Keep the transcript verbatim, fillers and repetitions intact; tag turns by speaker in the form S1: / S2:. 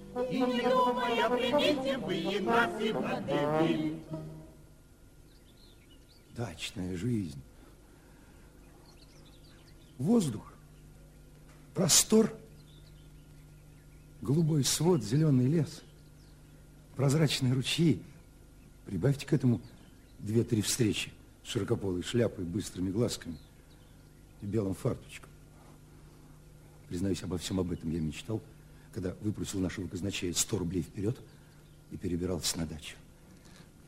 S1: И не думая, примите вы нас и воды.
S2: Дачная жизнь. Воздух, простор, голубой свод, зеленый лес, прозрачные ручьи. Прибавьте к этому две-три встречи с широкополой шляпой, быстрыми глазками и белым фарточком. Признаюсь, обо всем об этом я мечтал, когда выпросил нашего казначея сто рублей вперед и перебирался на дачу.